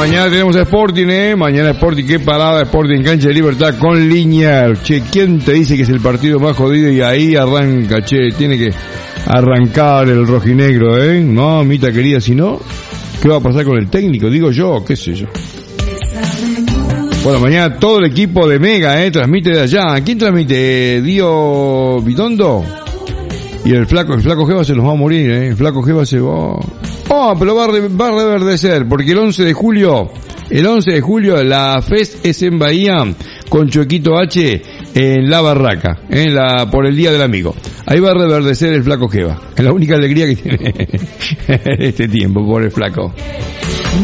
mañana tenemos a Sporting, mañana Sporting, qué parada Sporting, cancha de Libertad con Liniers. Che, ¿quién te dice que es el partido más jodido? Y ahí arranca, che, tiene que arrancar el rojinegro, no, Mita querida, si no, ¿qué va a pasar con el técnico? Digo yo, qué sé yo. Bueno, mañana todo el equipo de Mega, transmite de allá. ¿Quién transmite? ¿Dio Bitondo? Y el flaco Jeva se nos va a morir, el flaco Jeva se va... pero va a reverdecer, porque el 11 de julio la FES es en Bahía, con Chuequito H en la barraca, por el Día del Amigo. Ahí va a reverdecer el flaco Jeva. Es la única alegría que tiene este tiempo, por el flaco.